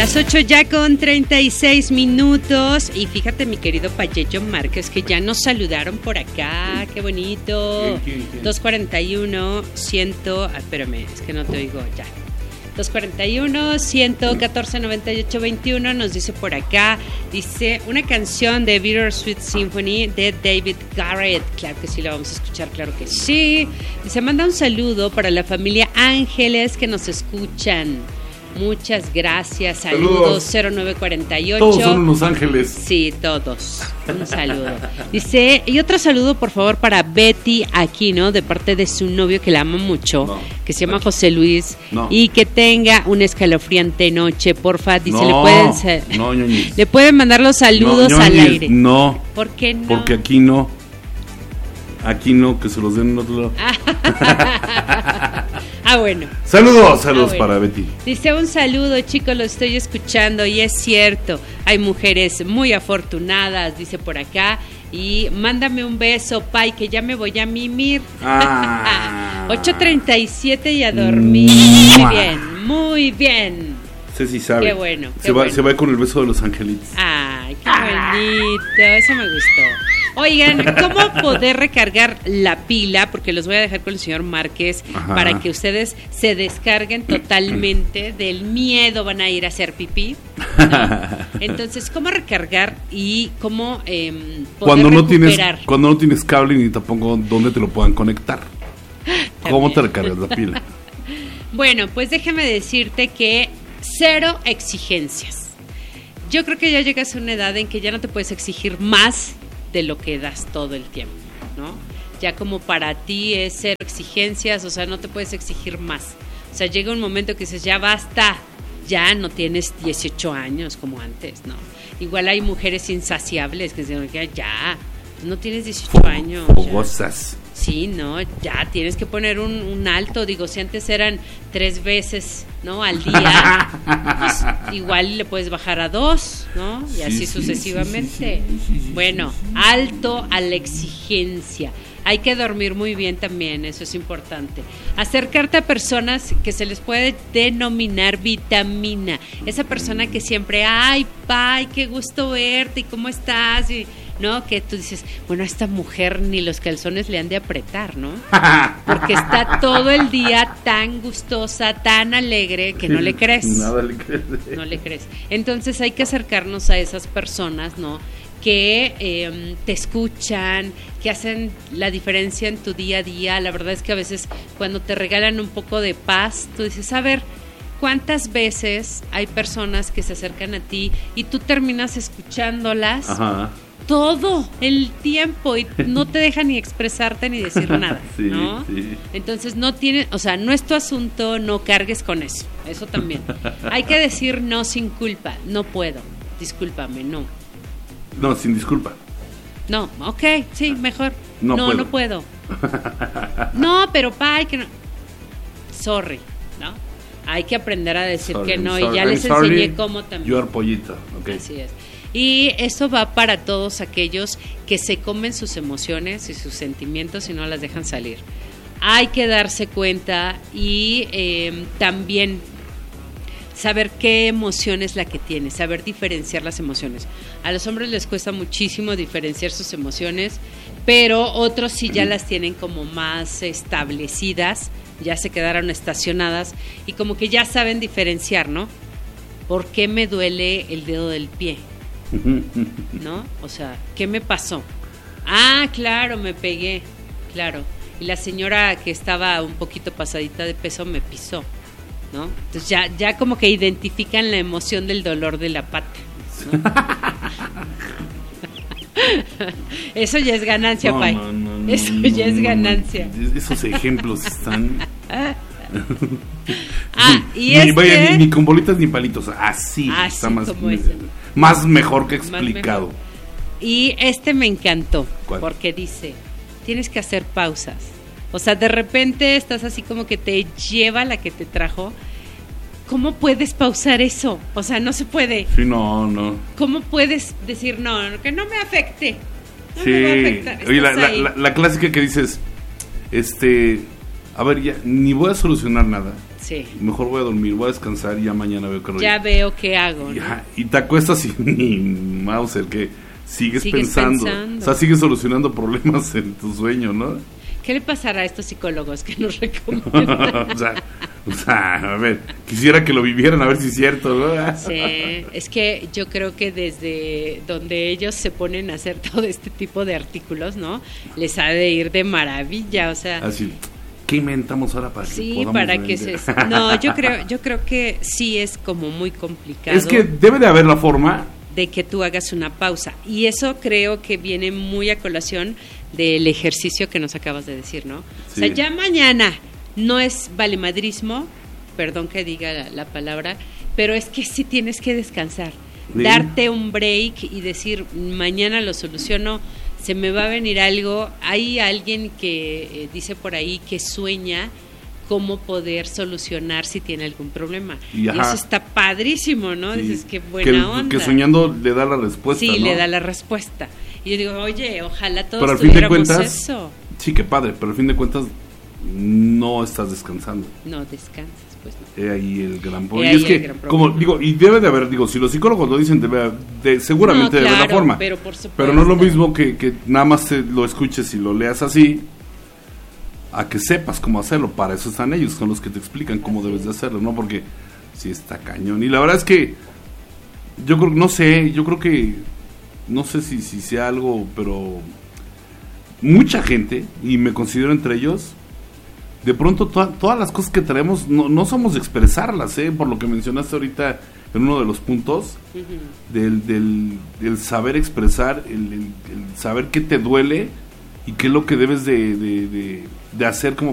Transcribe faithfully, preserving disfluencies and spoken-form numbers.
Las ocho ya con treinta y seis minutos. Y fíjate, mi querido Payeyo Márquez, que ya nos saludaron por acá. ¡Qué bonito! ¿Quién, quién, quién? dos cuarenta y uno, cien... Ah, espérame, es que no te oigo ya. dos cuarenta y uno, ciento catorce, noventa y ocho, veintiuno nos dice por acá. Dice, una canción de Bittersweet Symphony de David Garrett. Claro que sí, la vamos a escuchar, claro que sí. Dice, manda un saludo para la familia Ángeles que nos escuchan. Muchas gracias, saludos. Saludos. cero nueve cuarenta y ocho. Todos son unos ángeles. Sí, todos. Un saludo. Dice, y otro saludo por favor para Betty Aquino, de parte de su novio que la ama mucho, no, que se llama no. José Luis, no. y que tenga una escalofriante noche, porfa. Dice, no, le pueden no, le pueden mandar los saludos no, al aire. No. ¿Por qué no? Porque aquí no. Aquí no, que se los den en otro lado. Ah, bueno. Saludos, saludos ah, bueno. para Betty. Dice, un saludo, chicos, lo estoy escuchando y es cierto, hay mujeres muy afortunadas, dice por acá, y mándame un beso, Pai, que ya me voy a mimir. Ah. ocho treinta y siete y a dormir. Muy bien, muy bien. Ceci sabe. Qué bueno. Qué se, va, bueno. se va con el beso de los angelitos. Ay, qué bonito, eso me gustó. Oigan, ¿cómo poder recargar la pila? Porque los voy a dejar con el señor Márquez. Ajá. Para que ustedes se descarguen totalmente del miedo, van a ir a hacer pipí, ¿no? Entonces, ¿cómo recargar y cómo eh, poder cuando no recuperar? Tienes, cuando no tienes cable ni tampoco dónde te lo puedan conectar. ¿Cómo te recargas la pila? Bueno, pues déjame decirte que cero exigencias. Yo creo que ya llegas a una edad en que ya no te puedes exigir más de lo que das todo el tiempo, ¿no? Ya como para ti es cero exigencias, o sea, no te puedes exigir más. O sea, llega un momento que dices, ya basta, ya no tienes dieciocho años como antes, ¿no? Igual hay mujeres insaciables que dicen, ya, no tienes dieciocho años. Fogosas. Sí, no, ya tienes que poner un, un alto. Digo, si antes eran tres veces, ¿no? Al día, pues igual le puedes bajar a dos, ¿no? Y así sí, sucesivamente. Sí, sí, sí, sí, bueno, sí, sí. Alto a la exigencia. Hay que dormir muy bien también, eso es importante. Acercarte a personas que se les puede denominar vitamina. Esa persona que siempre, ay, Pai, qué gusto verte, ¿y cómo estás? Y ¿no? Que tú dices, bueno, a esta mujer ni los calzones le han de apretar, ¿no? Porque está todo el día tan gustosa, tan alegre, que no le crees. Nada le crees. No le crees. Entonces hay que acercarnos a esas personas, ¿no? Que eh, te escuchan, que hacen la diferencia en tu día a día. La verdad es que a veces cuando te regalan un poco de paz, tú dices, a ver, ¿cuántas veces hay personas que se acercan a ti y tú terminas escuchándolas? Ajá. Todo el tiempo y no te deja ni expresarte ni decir nada, sí, ¿no? Sí. Entonces no tiene, o sea, no es tu asunto, no cargues con eso, eso también. Hay que decir no sin culpa, no puedo, discúlpame, no. No, sin disculpa. No, ok, sí, mejor. No, no, puedo. no puedo. No, pero Pai, que no. Sorry, ¿no? Hay que aprender a decir sorry, que no sorry, y ya I'm les sorry, enseñé cómo también. You are pollito, okay. Así es. Y eso va para todos aquellos que se comen sus emociones y sus sentimientos y no las dejan salir. Hay que darse cuenta y eh, también saber qué emoción es la que tienes, saber diferenciar las emociones. A los hombres les cuesta muchísimo diferenciar sus emociones, pero otros sí ya las tienen como más establecidas, ya se quedaron estacionadas y como que ya saben diferenciar, ¿no? ¿Por qué me duele el dedo del pie? ¿No? O sea, ¿qué me pasó? Ah, claro, me pegué, claro. Y la señora que estaba un poquito pasadita de peso me pisó, ¿no? Entonces ya, ya como que identifican la emoción del dolor de la pata, ¿no? Eso ya es ganancia, no, Pai. No, no, no, Eso no, ya no, es ganancia. No, esos ejemplos están... Ah, y ni, es vaya, que... ni, ni con bolitas ni palitos, así, así está más, más mejor que explicado. Mejor. Y este me encantó. ¿Cuál? Porque dice, tienes que hacer pausas. O sea, de repente estás así como que te lleva la que te trajo. ¿Cómo puedes pausar eso? O sea, no se puede. Sí, no, no. ¿Cómo puedes decir no, que no me afecte? No sí. me va a afectar. Oye, la, la, la clásica que dices, este, a ver, ya, ni voy a solucionar nada. Sí. Mejor voy a dormir, voy a descansar y ya mañana veo que Ya veo qué hago, y, ¿no? ajá, y te acuestas y ni Mauser, que sigues, Sigues pensando. pensando. O sea, sigues solucionando problemas en tu sueño, ¿no? ¿Qué le pasará a estos psicólogos que nos recomiendan? o, sea, o sea, a ver, quisiera que lo vivieran, a ver si es cierto, ¿no? Sí, es que yo creo que desde donde ellos se ponen a hacer todo este tipo de artículos, ¿no? Les ha de ir de maravilla, o sea... Así, ¿qué inventamos ahora para que Sí, podamos para vender? que se... No, yo creo, yo creo que sí es como muy complicado. Es que debe de haber la forma... de que tú hagas una pausa. Y eso creo que viene muy a colación del ejercicio que nos acabas de decir, ¿no? Sí. O sea, ya mañana no es valemadrismo, perdón que diga la, la palabra, pero es que sí tienes que descansar, Sí. darte un break y decir, mañana lo soluciono, se me va a venir algo. Hay alguien que eh, dice por ahí que sueña cómo poder solucionar si tiene algún problema. Y, Y, ajá. eso está padrísimo, ¿no? Sí, Dices, qué buena que, onda. que soñando le da la respuesta, Sí, ¿no? le da la respuesta. Y yo digo, oye, ojalá todos Pero al fin de tuviéramos cuentas, eso. sí, qué padre, pero al fin de cuentas no estás descansando. No descansas, pues no. He ahí el gran He problema. ahí Y es el que, gran como problema. digo, y debe de haber, digo, si los psicólogos lo dicen, debe, de, seguramente No, debe haber la claro, forma. pero por supuesto. Pero no es lo mismo que, que nada más te lo escuches y lo leas así, a que sepas cómo hacerlo. Para eso están ellos, son los que te explican cómo debes de hacerlo, ¿no? Porque sí está cañón. Y la verdad es que yo creo, no sé, yo creo que, no sé si, si sea algo, pero mucha gente, y me considero entre ellos, de pronto to- todas las cosas que traemos no, no somos de expresarlas, ¿eh? Por lo que mencionaste ahorita en uno de los puntos, Ujú. del, del, del saber expresar, el, el- el saber qué te duele y qué es lo que debes de, de, de, de hacer como